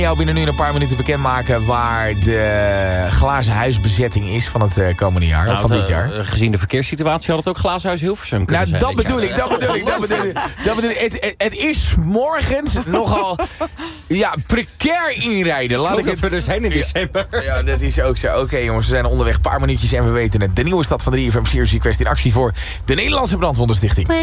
jou binnen nu een paar minuten bekendmaken waar de glazen huisbezetting is van het komende jaar, Nou, van dit jaar. Gezien de verkeerssituatie had het ook Glazenhuis Hilversum kunnen zijn. Dat bedoel ik. Het is morgens nogal precair inrijden. Laat ik dat we er zijn in december. Ja, dat is ook zo. Oké, jongens, we zijn onderweg, een paar minuutjes en we weten het. De nieuwe stad van de 3FM Series Request in actie voor de Nederlandse Brandwondenstichting.